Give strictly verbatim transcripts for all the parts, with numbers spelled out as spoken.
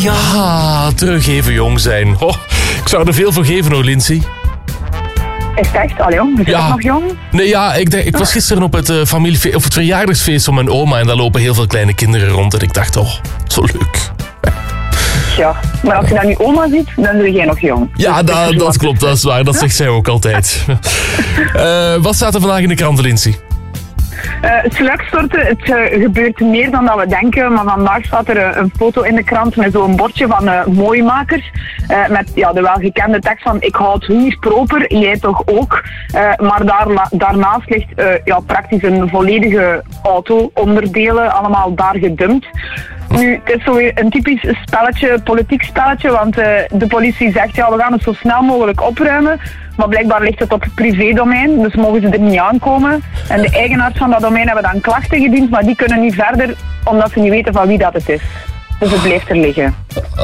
ja. Ah, terug even jong zijn. Oh, ik zou er veel voor geven hoor, Lindsay. Is het echt? Allee, jong? Is Ja. het nog jong? Nee, ja, ik, denk, ik was gisteren op het, uh, familiefe- of het verjaardagsfeest van mijn oma en daar lopen heel veel kleine kinderen rond. En ik dacht, oh, zo leuk. Ja, maar als je dan nu oma ziet, dan ben jij nog jong. Ja, Dus dat, dat klopt, dat is waar. Dat zegt zij ook altijd. Uh, wat staat er vandaag in de kranten, Lindsay? Uh, sluikstorten, het uh, gebeurt meer dan dat we denken, maar vandaag staat er uh, een foto in de krant met zo'n bordje van uh, mooimakers. Uh, met ja, de welgekende tekst van ik houd hier proper, jij toch ook. Uh, maar daar, daarnaast ligt uh, ja, praktisch een volledige auto, onderdelen, allemaal daar gedumpt. Nu, het is zo weer een typisch spelletje, politiek spelletje, want uh, de politie zegt ja, we gaan het zo snel mogelijk opruimen. Maar blijkbaar ligt het op privédomein, dus mogen ze er niet aankomen. En de eigenaars van dat domein hebben dan klachten gediend, maar die kunnen niet verder, omdat ze niet weten van wie dat het is. Dus het blijft er liggen.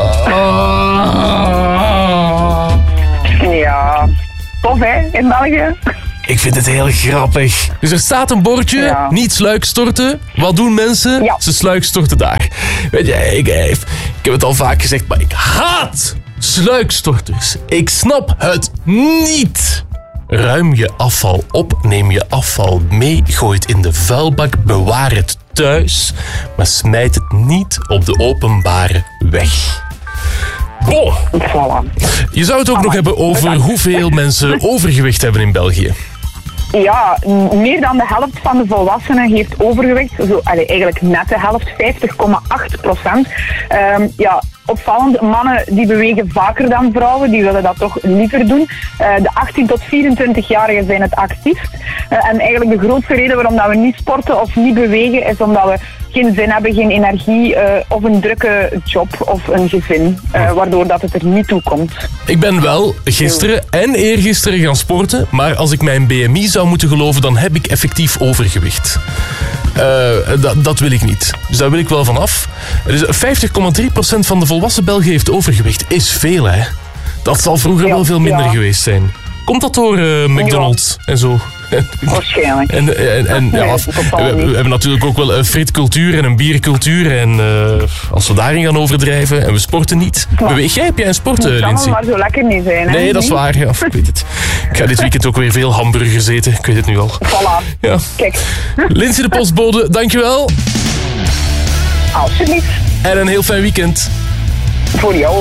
Ja, tof hè, in België. Ik vind het heel grappig. Dus er staat een bordje, ja. Niet sluikstorten. Wat doen mensen? Ja. Ze sluikstorten daar. Weet je, ik, ik heb het al vaak gezegd, maar ik haat sluikstorters. Ik snap het niet. Ruim je afval op, neem je afval mee, gooi het in de vuilbak, bewaar het thuis, maar smijt het niet op de openbare weg. Bon. Je zou het ook nog hebben over hoeveel mensen overgewicht hebben in België. Ja, meer dan de helft van de volwassenen heeft overgewicht. Zo, allee, eigenlijk net de helft, vijftig komma acht procent. Um, ja, opvallend, mannen die bewegen vaker dan vrouwen, die willen dat toch liever doen. Uh, de achttien tot vierentwintig-jarigen zijn het actiefst. Uh, en eigenlijk de grootste reden waarom dat we niet sporten of niet bewegen, is omdat we geen zin hebben, geen energie uh, of een drukke job of een gezin, uh, waardoor dat het er niet toe komt. Ik ben wel gisteren en eergisteren gaan sporten, maar als ik mijn B M I zou moeten geloven, dan heb ik effectief overgewicht. Uh, dat, dat wil ik niet. Dus daar wil ik wel van af. Dus vijftig komma drie procent van de volwassen Belgen heeft overgewicht. Is veel, hè? Dat zal vroeger ja, wel veel minder ja. geweest zijn. Komt dat door uh, McDonald's ja. en zo? Waarschijnlijk. En, en, en, nee, ja, we, we hebben natuurlijk ook wel een fritcultuur en een biercultuur. En uh, als we daarin gaan overdrijven en we sporten niet. Ja. Beweeg jij? Heb jij een sport, uh, Lindsay? Dat kan maar zo lekker niet zijn. Hè? Nee, dat is waar. Ja, ik weet het. Ik ga dit weekend ook weer veel hamburgers eten. Ik weet het nu al. Voilà. Ja. Kijk. Lindsay de postbode, dankjewel. Alsjeblieft. En een heel fijn weekend. Voor jou.